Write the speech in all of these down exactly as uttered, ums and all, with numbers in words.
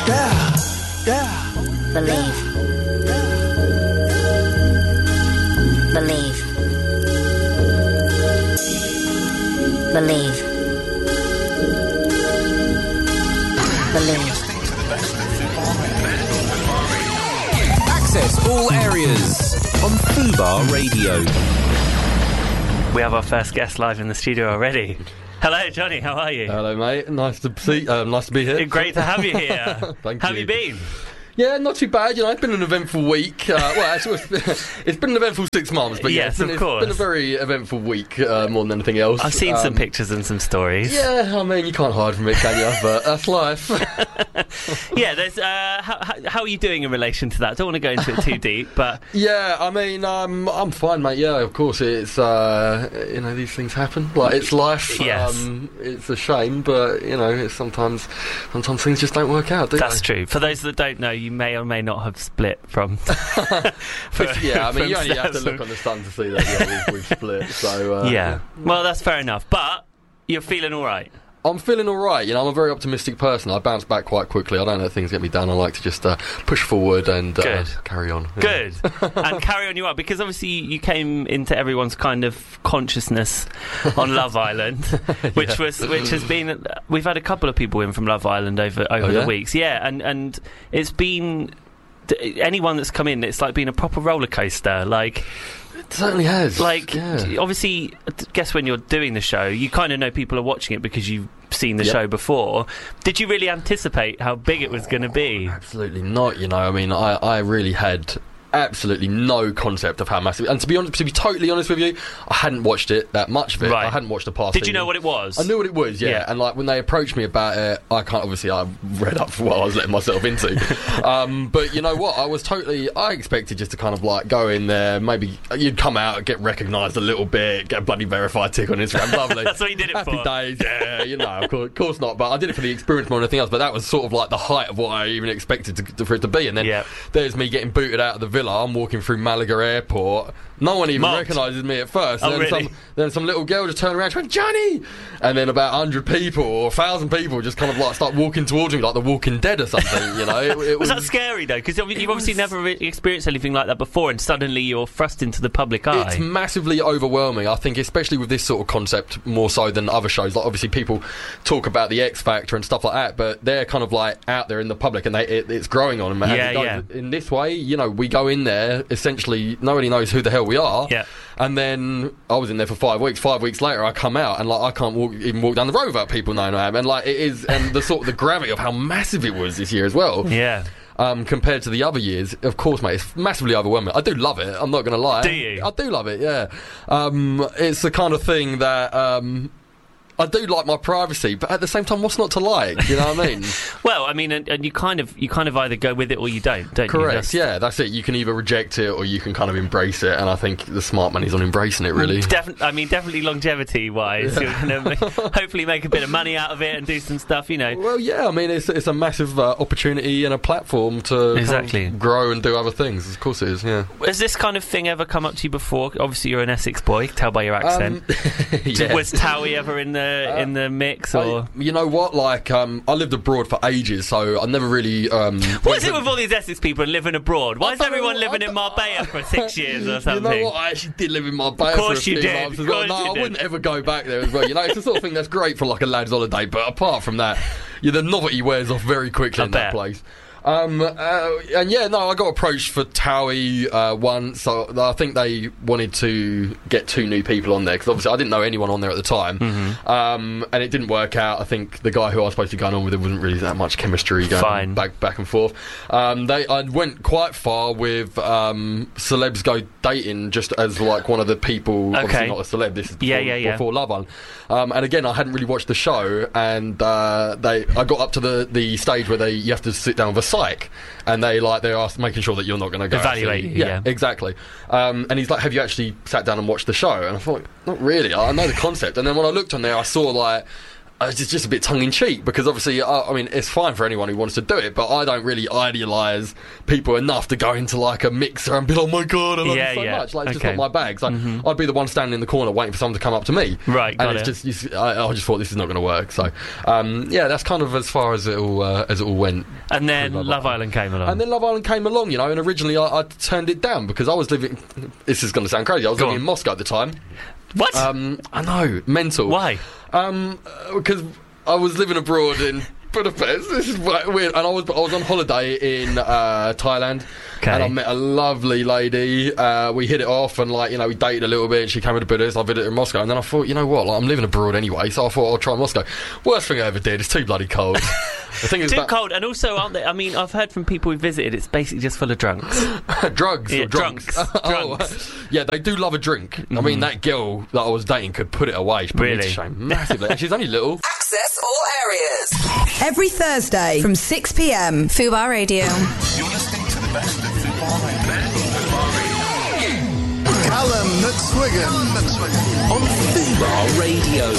Yeah, yeah. Believe. Believe. Believe. Believe. Access all areas on Fubar Radio. We have our first guest live in the studio already. Hello, Johnny. How are you? Hello, mate. Nice to see. Uh, nice to be here. Great to have you here. Thank How you. have you been? Yeah, not too bad. You know, it's been an eventful week. Uh, well, actually, it's been, it's been an eventful six months, but yeah, Yes, it's been, of it's course. been a very eventful week uh, more than anything else. I've seen some Um, pictures and some stories. Yeah, I mean, you can't hide from it, can you? But that's life. Yeah, there's. Uh, how, how, how are you doing in relation to that? I don't want to go into it too deep, but Yeah, I mean, um, I'm fine, mate. Yeah, of course, it's uh, you know, these things happen. Like, it's life. Yes. Um, it's a shame, but you know, it's sometimes sometimes things just don't work out, do that's they? true. For those that don't know, you may or may not have split from. for- Yeah, I mean, from you only have to steps. look on the sun to see that yeah, we've, we've split. So uh, Yeah. Well, that's fair enough. But you're feeling all right. I'm feeling all right. You know, I'm a very optimistic person. I bounce back quite quickly. I don't let things get me down. I like to just uh, push forward and uh, Good. carry on. Yeah. Good. And carry on you up, because obviously you came into everyone's kind of consciousness on Love Island, which Yeah. was which has been. We've had a couple of people in from Love Island over over Oh, the yeah? weeks, yeah, and and it's been. Anyone that's come in, it's like being a proper roller coaster. Like, It certainly has. like yeah. obviously, I guess when you're doing the show, you kind of know people are watching it because you've seen the Yep. show before. Did you really anticipate how big it was going to be? Absolutely not. You know, I mean, I, I really had absolutely no concept of how massive. And to be honest, to be totally honest with you, I hadn't watched it that much of it. Right. I hadn't watched the past. Did you know season. what it was? I knew what it was, yeah. Yeah. And like when they approached me about it, I can't obviously I read up for what I was letting myself into. um, but you know what? I was totally. I expected just to kind of like go in there, maybe you'd come out, get recognised a little bit, get a bloody verified tick on Instagram. Lovely. That's what you did it Happy for. days, yeah. You know, of course, of course not. But I did it for the experience more than anything else. But that was sort of like the height of what I even expected to, to, for it to be. And then Yep. there's me getting booted out of the villa. I'm walking through Malaga Airport. No one even Mobbed. recognises me at first. Oh, then, really? some, then some little girl just turned around and went, Johnny! And then about a hundred people or a thousand people just kind of like start walking towards me like the Walking Dead or something, you know? It, it Was that scary though? Because you've obviously was- never re- experienced anything like that before, and suddenly you're thrust into the public eye. It's massively overwhelming, I think, especially with this sort of concept more so than other shows. Like, obviously, people talk about the X Factor and stuff like that, but they're kind of like out there in the public, and they, it, it's growing on them. as Yeah, it goes. yeah. In this way, you know, we go in there, essentially, nobody knows who the hell we are. Yeah. And then I was in there for five weeks. Five weeks later, I come out, and like I can't walk, even walk down the road without people knowing I am. And like it is, and the sort of the gravity of how massive it was this year as well. Yeah. Um, compared to the other years, of course, mate, it's massively overwhelming. I do love it. I'm not going to lie. Do you? I do love it. Yeah. Um, it's the kind of thing that um, I do like my privacy, but at the same time, what's not to like? You know what I mean? Well, I mean, and, and you kind of you kind of either go with it or you don't, don't you? Correct. That's- Yeah, that's it. You can either reject it or you can kind of embrace it, and I think the smart money's on embracing it. Really. Definitely, I mean, definitely longevity-wise, you're going to hopefully make a bit of money out of it and do some stuff, you know. Well, yeah, I mean, it's it's a massive uh, opportunity and a platform to kind of Exactly. grow and do other things. Of course, it is. Yeah. Has this kind of thing ever come up to you before? Obviously, you're an Essex boy, tell by your accent. Um, yeah. Was Towie ever in the in the mix, or I, you know what? Like, um, I lived abroad for ages, so I never really. Um, what is it with all these Essex people and living abroad? Why I is don't everyone know, living I in don't- Marbella for six years or You something? know what? I actually did live in Marbella Of course for a you few did. months Of as well. course No, you I did. wouldn't ever go back there as well. You know, it's the sort of thing that's great for like a lad's holiday, but apart from that, yeah, the novelty wears off very quickly I in bet. that place. Um, uh, and yeah, no, I got approached for Towie uh, once. So I think they wanted to get two new people on there because obviously I didn't know anyone on there at the time, Mm-hmm. um, and it didn't work out. I think the guy who I was supposed to be going on with, there wasn't really that much chemistry going Fine. back back and forth. Um, they I went quite far with um, Celebs Go Dating just as like one of the people. Okay. Obviously not a celeb. This is before, Yeah, yeah, yeah. before Love Island. Um, and again, I hadn't really watched the show, and uh, they I got up to the, the stage where they you have to sit down with a psych, and they like they're asked, making sure that you're not going to go Evaluate actually- you, yeah, yeah. exactly. Um, and he's like, "Have you actually sat down and watched the show?" And I thought, "Not really. I know the concept." And then when I looked on there, I saw like it's just, just a bit tongue-in-cheek, because obviously, I, I mean, it's fine for anyone who wants to do it, but I don't really idealise people enough to go into, like, a mixer and be like, oh my god, I love Yeah, it so yeah. much. Like, it's Okay. just not my bag. So Mhm. I'd be the one standing in the corner waiting for someone to come up to me. Right, got and it's it. just, you, I, I just thought this is not going to work. So, um, yeah, that's kind of as far as it all, uh, as it all went. And then Love Love Island came along. And then Love Island came along, you know, and originally I, I turned it down because I was living... This is going to sound crazy. I was Go living on. in Moscow at the time. what? Um, I know, mental. Why? Um, because I was living abroad in Budapest. This is quite weird. And I was I was on holiday in uh, Thailand. Okay. And I met a lovely lady. Uh, we hit it off, and like you know, we dated a little bit. She came to Budapest. I visited in Moscow, and then I thought, you know what? Like, I'm living abroad anyway, so I thought I'll try Moscow. Worst thing I ever did. It's too bloody cold. The thing is, Too about cold, and also, aren't they? I mean, I've heard from people who visited, it's basically just full of drunks. drugs. Yeah, or drunks. drunks. Oh, Drunks. yeah, they do love a drink. I mean, that girl that I was dating could put it away. She put me to Really? shame massively. And she's only little. Access all areas. Every Thursday from six p.m. Fubar Radio. You're listening to the best of Fubar Radio. Callum McSwiggan On Fubar Radio.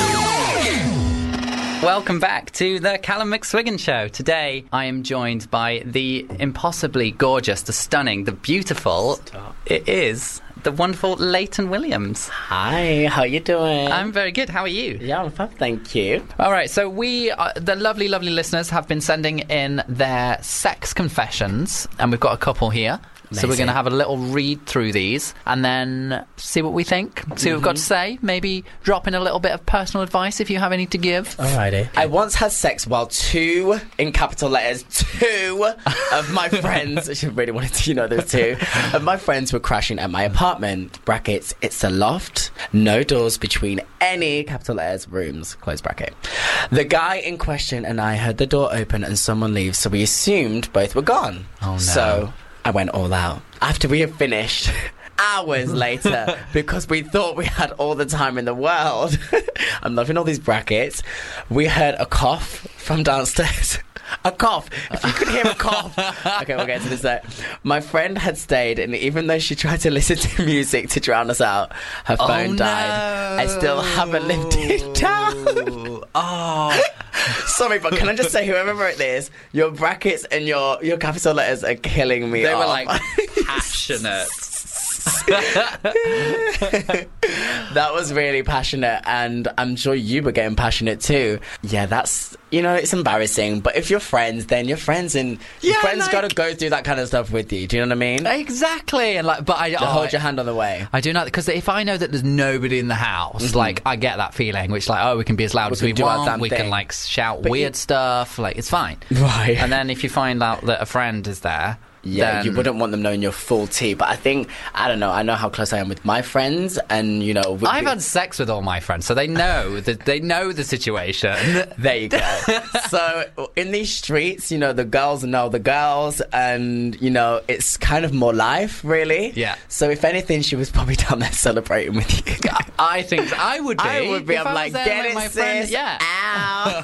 Welcome back to the Callum McSwiggan Show. Today I am joined by the impossibly gorgeous, the stunning, the beautiful. It is the wonderful Leighton Williams. Hi, how you doing? I'm very good. How are you? yeah, I'm fine, thank you. All right, so we, uh, the lovely, lovely listeners, have been sending in their sex confessions, and we've got a couple here. So we're Amazing. going to have a little read through these and then see what we think, see what we've got to say, maybe drop in a little bit of personal advice if you have any to give. Alrighty. I once had sex while two, in capital letters, two of my friends, I should really wanted to, you know, there's two, of my friends were crashing at my apartment. Brackets, it's a loft, no doors between any, capital letters, rooms, close bracket. The guy in question and I heard the door open and someone leave, so we assumed both were gone. Oh, no. So I went all out. After we had finished... hours later, because we thought we had all the time in the world. I'm loving all these brackets. We heard a cough from downstairs. A cough. If you could hear a cough. Okay, we'll get to this later. My friend had stayed, and even though she tried to listen to music to drown us out, her phone Oh, died. I still haven't lived it down. Oh, Sorry, but can I just say, whoever wrote this, your brackets and your, your capital letters are killing me they were off. like passionate. That was really passionate, and I'm sure you were getting passionate too. Yeah, that's, you know, it's embarrassing, but if you're friends, then you're friends, and your Yeah, friends like- got to go through that kind of stuff with you. Do you know what I mean? Exactly, and like, but I To oh, hold I- your hand on the way. I do know, because if I know that there's nobody in the house, like, I get that feeling, which, like, oh, we can be as loud We as can we do our want, damn we can, thing. like, shout But weird you- stuff, like, it's fine. Right. And then if you find out that a friend is there, Yeah, then- you wouldn't want them knowing your full tea, but I think, I don't know, I know how close I am with my friends, and, you know... with I've the- had sex with all my friends, so they know that they know the situation. There you go. So in these streets, you know, the girls know the girls, and you know, it's kind of more life, really. Yeah. So if anything, she was probably down there celebrating with you. I think I would be. I would be. If I'm I like, was there get with it, my friend- sis. Yeah. Ow.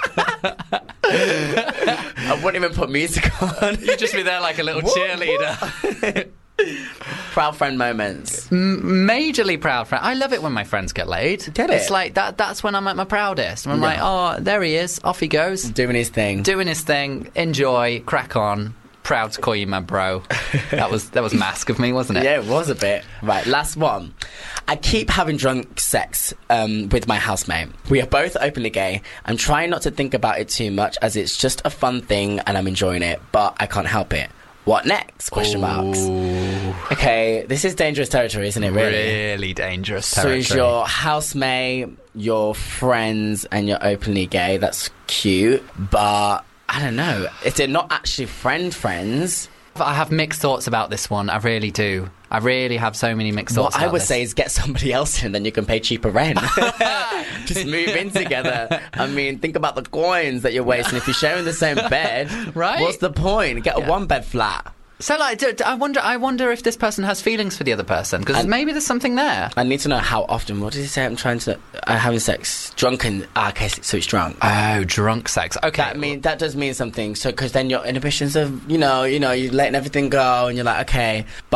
I wouldn't even put music on. You'd just be there like a little What? cheerleader. Proud friend moments. Majorly proud friend. I love it when my friends get laid. Get it? It's like that. That's when I'm at my proudest. When I'm Yeah. like, oh, there he is. Off he goes, Doing his thing. doing his thing. Enjoy, crack on. Proud to call you my bro. That was that was mask of me, wasn't it? Yeah, it was a bit. Right, last one. I keep having drunk sex um, with my housemate. We are both openly gay. I'm trying not to think about it too much, as it's just a fun thing and I'm enjoying it, but I can't help it. What next? Question marks. Okay, this is dangerous territory, isn't it, really? Really dangerous So territory. is your housemate, your friends, and you're openly gay. That's cute, but I don't know. If they're not actually friend friends... I have mixed thoughts about this one. I really do. I really have so many mixed What thoughts I about would this. say is get somebody else in, then you can pay cheaper rent. Just move in together. I mean, think about the coins that you're wasting. If you're sharing the same bed, Right? what's the point? Get a Yeah. one bed flat. So, like, do, do- I wonder. I wonder if this person has feelings for the other person, because And- maybe there's something there. I need to know how often. What did he say? I'm trying to. I'm having sex. Drunken. Ah, okay, so it's drunk. Oh, drunk sex. Okay. That mean that does mean something. So because then your inhibitions of you know you know you're letting everything go and you're like okay, but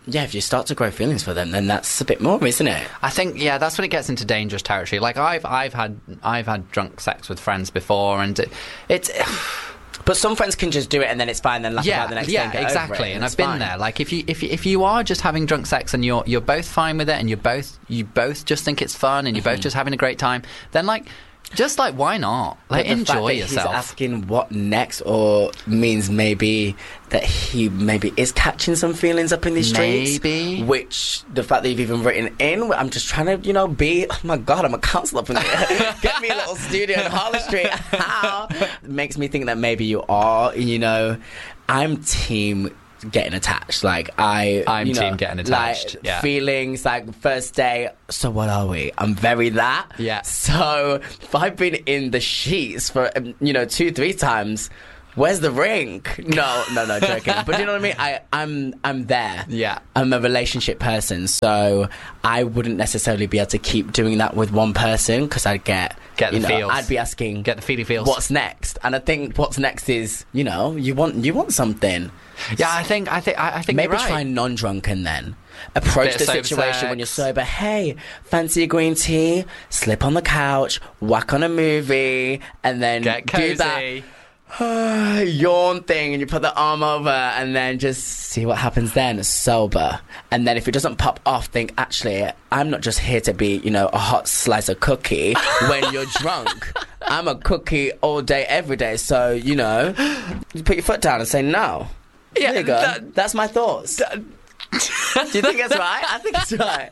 yeah, if you start to grow feelings for them, then that's a bit more, isn't it? I think, yeah, that's when it gets into dangerous territory. Like, I've I've had I've had drunk sex with friends before, and it, it's... But some friends can just do it and then it's fine, then laugh yeah, about the next yeah, day and get exactly. over it, and and I've it's been fine. there. Like, if you if you, if you are just having drunk sex and you're you're both fine with it, and you both you both just think it's fun, and you're both just having a great time, then like, just like, why not? Like, But the fact enjoy that yourself. He's asking what next, or means maybe that he maybe is catching some feelings up in these streets. Maybe. Which the fact that you've even written in, I'm just trying to, you know, be. Oh my God, I'm a counsellor from there. Get me a little studio in Harley Street. How makes me think that maybe you are. You know, I'm team getting attached. Like I, I'm you know, team getting attached. Like, yeah. feelings like first day. So what are we? I'm very that. Yeah. So if I've been in the sheets for um, you know two, three times, where's the ring? No, no, no, joking. But you know what I mean? I, I'm, I'm there. Yeah. I'm a relationship person, so I wouldn't necessarily be able to keep doing that with one person because I'd get, Get the you know, feels. I'd be asking, Get the feely feels. what's next? And I think what's next is, you know, you want, you want something. Yeah, I think I think I, I think Maybe you're right. try non-drunken then. Approach Bit the of sober situation when you're sex. sober. Hey, fancy a green tea? Slip on the couch, whack on a movie, and then Get do that cozy. yawn thing, and you put the arm over, and then just see what happens then, sober. And then if it doesn't pop off, think, actually, I'm not just here to be, you know, a hot slice of cookie when you're drunk. I'm a cookie all day, every day. So, you know, you put your foot down and say no. Yeah, there you go. that- That's my thoughts. Do you think that's right? I think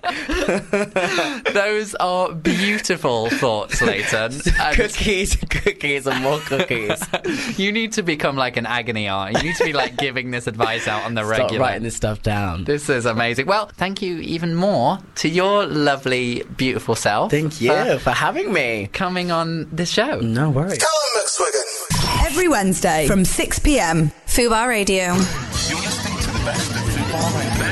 it's right. Those are beautiful thoughts, Leighton. And Cookies, cookies, and more cookies. you need to become like an agony aunt. You need to be like giving this advice out on the Start regular. writing this stuff down. This is amazing. Well, thank you even more to your lovely, beautiful self. Thank you for for having me. coming on this show. No worries. Callum McSwiggan. Every Wednesday from six p.m. Fubar Radio. You're listening to the best of Fubar Radio.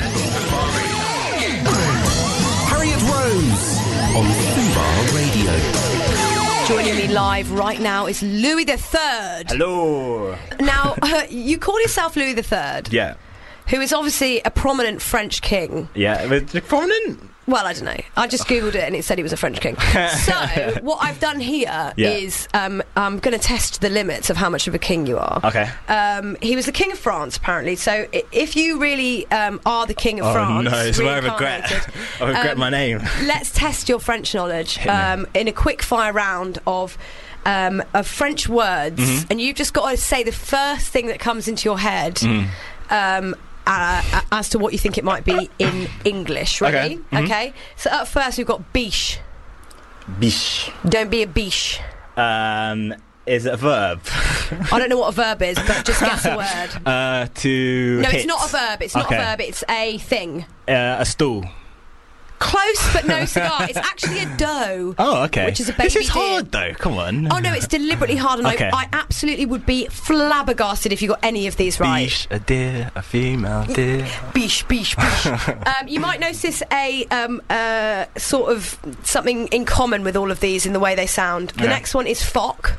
Harriet Rose on Fubar Radio. Joining me live right now is Louis the Third. Hello. Now, uh, you call yourself Louis the Third, Yeah. who is obviously a prominent French king. Yeah. But prominent. Well, I don't know. I just googled it and it said he was a French king. So, what I've done here Yeah. is um, I'm going to test the limits of how much of a king you are. Okay. Um, he was the king of France, apparently. So, i- if you really um, are the king of Oh France, no, it's where I regret. reincarnated, I regret um, my name. let's test your French knowledge Hit me. um, in a quick fire round of. Um, of French words, Mm-hmm. and you've just got to say the first thing that comes into your head Mm. um, uh, as to what you think it might be in English. Ready? Okay. Mhm. Okay. So up first we've got biche. Biche. Don't be a biche. Um, is it a verb? I don't know what a verb is, but just guess a word. Uh, to No, hit. it's not a verb. It's not Okay. a verb. It's a thing. Uh, a stool. Close, but no cigar. It's actually a dough. Oh, okay. Which is a This baby is deer. hard though. Come on. Oh no, it's deliberately hard, and Okay. I, I absolutely would be flabbergasted if you got any of these right. Biche, a deer, a female deer. Biche, biche, biche. um, you might notice a um, uh, sort of something in common with all of these in the way they sound. The Okay. next one is fock.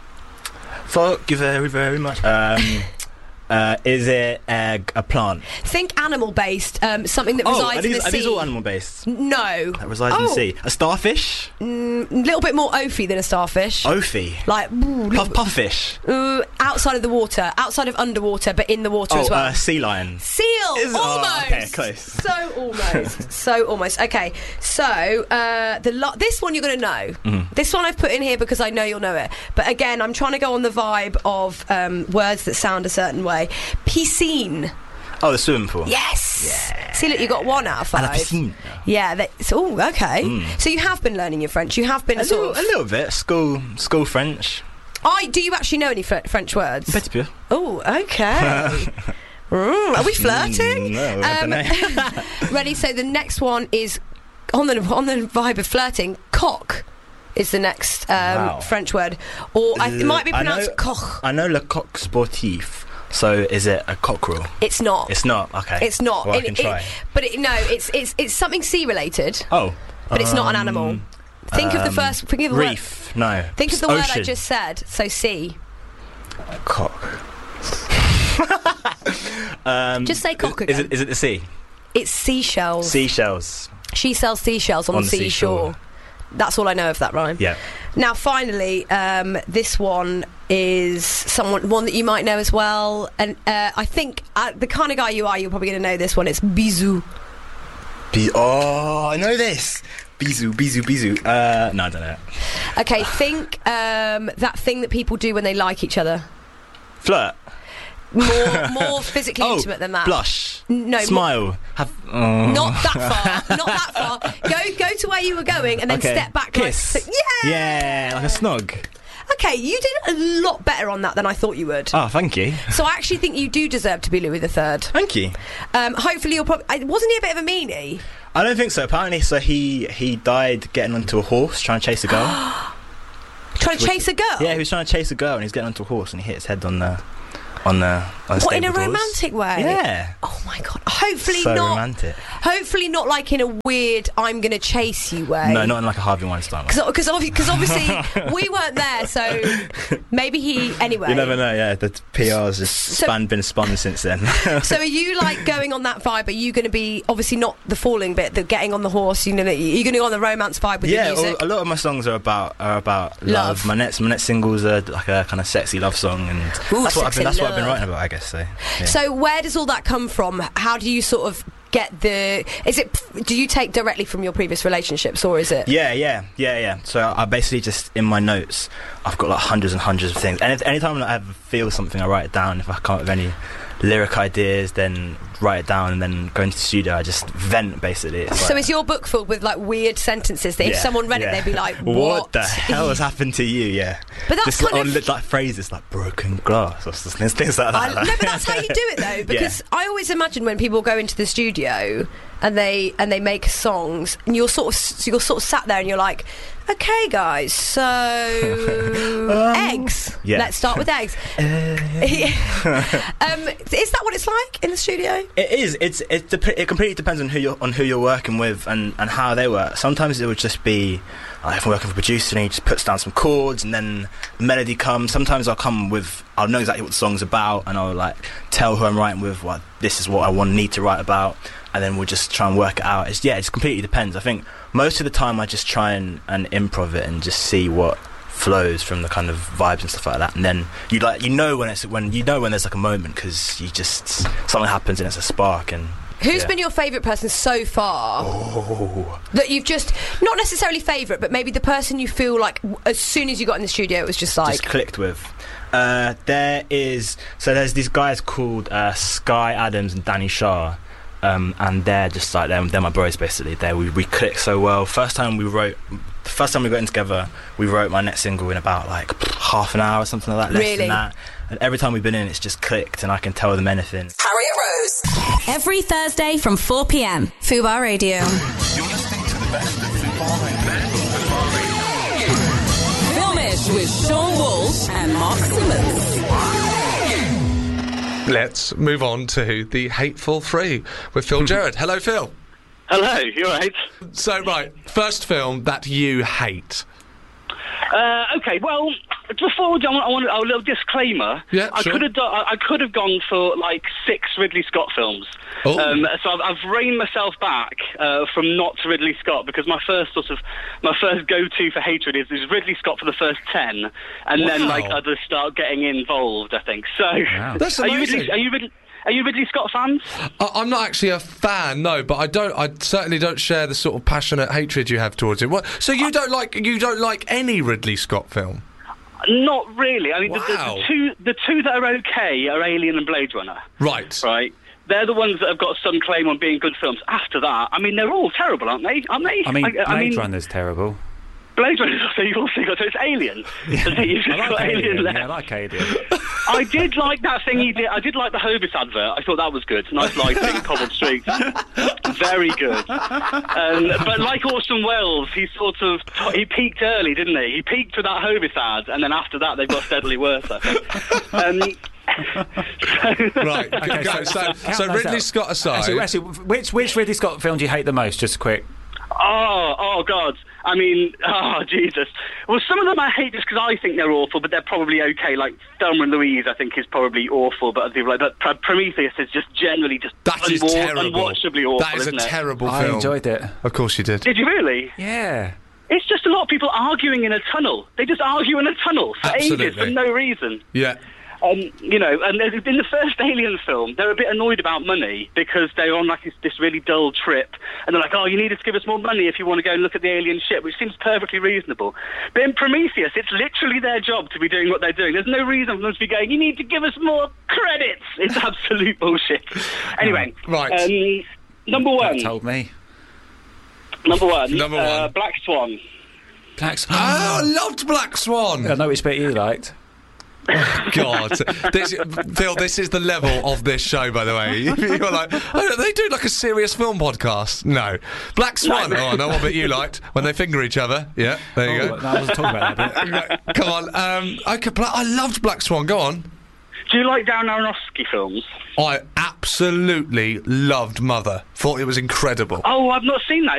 Fuck you very, very much. Um, uh, is it uh, a plant? Think animal-based, um, something that Oh, resides are these, in the are sea. these all animal based? No. That resides in the Oh. sea. A starfish? A little bit more oafy than a starfish. Ophi. Like, ooh, little Puff puffish. bit- ooh, outside of the water, outside of underwater, but in the water Oh, as well. uh, sea lion. Seal! Is- oh, almost! okay, close. So almost. so almost. Okay, so uh, the lo- this one you're going to know. Mm-hmm. This one I've put in here because I know you'll know it. But again, I'm trying to go on the vibe of um, words that sound a certain way. Piscine. Oh, the swimming pool. Yes! See, look, you got one out of And a five. piscine. Yeah, that's, oh, okay. So you have been learning your French. You have been A sort little, of... a little bit. School, school French. I, do you actually know any Fr- French words? Petit peu. Oh, okay. Mm, are we flirting? Mm, no, I don't know. Ready? So the next one is on the on the vibe of flirting. Coq is the next um, Wow. French word, or I, it might be I know- pronounced coq. I know le coq sportif. So is it a cockerel? It's not. It's not. Okay. It's not. Well, I It- can it- try. but it, no, it's it's it's something sea related, Oh. but it's not an Um, animal. Think of the um, first. Think of the Reef. No. word. Think of the Ocean. word I just said. So sea. Cock. um, Just say cock is, is again. it? Is it the sea? It's seashells. Seashells. She sells seashells on, On the the seashore. seashore. That's all I know of that rhyme. Yeah. Now, finally, um, this one is someone one that you might know as well, and uh, I think uh, the kind of guy you are, you're probably going to know this one. It's Bisou. Be- oh, I know this. Bisou, bisou, bisou. Uh, no, I don't know. Okay, think um, that thing that people do when they like each other. Flirt. More, more physically Oh, intimate than that. blush. No, Smile. Have. Oh. Not that far. Not that far. Go, go to where you were going, and then Okay. step back. Kiss. Like, yeah. Yeah, like a snog. Okay, you did a lot better on that than I thought you would. Oh, thank you. So I actually think you do deserve to be Louis the Third. Thank you. Um, hopefully you'll probably... Wasn't he a bit of a meanie? I don't think so. Apparently, so he he died getting onto a horse trying to chase a girl. Trying to chase a girl? Yeah, he was trying to chase a girl and he's getting onto a horse and he hit his head on the on the on the What, in a stable doors. romantic way? Yeah. Oh my god. Hopefully So not. romantic. Hopefully not like in a weird I'm going to chase you way. No, not in like a Harvey Weinstein way. Because obviously we weren't there, so maybe he... Anyway. You never know, yeah. The P R's just So- span, been spun since then. So are you like going on that vibe? Are you going to be obviously not the falling bit, the getting on the horse? You know, you're going to go on the romance vibe with yeah, the music. a lot of my songs are about are about Love. love. My next my next singles are like a kind of sexy love song, and Ooh, that's what I've sexy been that's what I've been love. writing about, I guess. So, yeah. So where does all that come from? How do you sort of get the? Is it? Do you take directly from your previous relationships, or is it? Yeah, yeah, yeah, yeah. So I basically just in my notes, I've got like hundreds and hundreds of things. And if, anytime I ever feel something, I write it down. If I come up with any lyric ideas, then write it down, and then go into the studio. I just vent basically. It's So like, is your book filled with like weird sentences that if yeah, someone read yeah. it, they'd be like, "What, "What the hell has happened to you?" Yeah, But that's just, kind or of- li- like phrases like broken glass or things, things like I, that. no, but that's how you do it though, because I always imagine when people go into the studio and they and they make songs, and you're sort of so you're sort of sat there and you're like, okay, guys, so eggs. yeah. Let's start with eggs. um, is that what it's like in the studio? It is. It's it. Dep- it completely depends on who you're on who you're working with and, and how they work. Sometimes it would just be like if I'm working with a producer and he just puts down some chords and then the melody comes. Sometimes I'll come with I'll know exactly what the song's about and I'll like tell who I'm writing with what this is what I want need to write about, and then we'll just try and work it out. It's yeah. It completely depends. I think most of the time I just try and, and improv it and just see what flows from the kind of vibes and stuff like that, and then you like you know when it's when you know when there's like a moment because you just something happens and it's a spark. And Who's yeah. been your favourite person so far? Oh. That you've just not necessarily favourite, but maybe the person you feel like w- as soon as you got in the studio, it was just like just clicked with. Uh, there is so there's these guys called uh, Sky Adams and Danny Shah, um, and they're just like they're, they're my bros basically. They we we clicked so well. First time we wrote, the first time we got in together, we wrote my next single in about like half an hour or something like that, less Really? than that. And every time we've been in, it's just clicked, and I can tell them anything. Harriet Rose. Every Thursday from four p.m. Fubar Radio. You're listening to the best of Fubar Radio. Filmish with Sean Walsh and Mark Simmons. Let's move on to the Hateful Three with Phil Jarrett. Hello, Phil. Hello, you alright? So, right, first film that you hate. Uh, okay, well, before we do, I want, I want a little disclaimer. Yeah, I sure. could have done, I, I could have gone for like six Ridley Scott films. Oh. Um, so I've, I've reined myself back uh, from not to Ridley Scott because my first sort of my first go-to for hatred is, is Ridley Scott for the first ten, and then Wow. like others start getting involved. I think so. That's are you amazing. Ridley, are you Ridley, are you Ridley Scott fans? I, I'm not actually a fan, no, but I don't. I certainly don't share the sort of passionate hatred you have towards it. What, so you don't like you don't like any Ridley Scott film? Not really. I mean, the, the, Wow. the two the two that are okay are Alien and Blade Runner. Right. Right. They're the ones that have got some claim on being good films. After that, I mean, they're all terrible, aren't they? Aren't they? I mean, Blade I mean, Runner's terrible. Blade Runner. So you've also got so it's Alien. So you've just I like got Alien, Alien. left. Yeah, I like Alien. I did like that thing he did. I did like the Hovis advert. I thought that was good. Nice lighting, cobbled streets. Very good. Um, but like Orson Welles, he sort of he peaked early, didn't he? He peaked with that Hovis ad, and then after that, they've got steadily worse. I think. Um, Right. Okay. So, so, so Ridley Scott aside. Actually, actually, which which Ridley Scott film do you hate the most? Just quick. Oh, oh God. I mean, oh, Jesus. Well, some of them I hate just because I think they're awful, but they're probably okay. Like, Thelma and Louise, I think, is probably awful, but other people like that. Pr- Prometheus is just generally just That is unwa- terrible. unwatchably awful, That is a isn't it? terrible I film. enjoyed it. Of course you did. Did you really? Yeah. It's just a lot of people arguing in a tunnel. They just argue in a tunnel for ages Absolutely. for no reason. Yeah. Um, you know, and there's- in the first Alien film, they're a bit annoyed about money because they're on like this, this really dull trip, and they're like, "Oh, you need us to give us more money if you want to go and look at the alien ship," which seems perfectly reasonable. But in Prometheus, it's literally their job to be doing what they're doing. There's no reason for them to be going, "You need to give us more credits." It's absolute bullshit. Anyway, Right. Um, number one. That told me. Number one. Number uh, one. Black Swan. Black Swan. Oh, I loved Black Swan. I know which bit you liked. God, this, Phil, this is the level of this show, by the way. You're like, oh, they do like a serious film podcast. No, Black Swan. Oh, I know what bit you liked when they finger each other. Yeah, there you Oh, go. no, I wasn't talking about that bit. Come on. Um, okay, Bla- I loved Black Swan. Go on. Do you like Darren Aronofsky films? I absolutely loved Mother. Thought it was incredible. Oh, I've not seen that.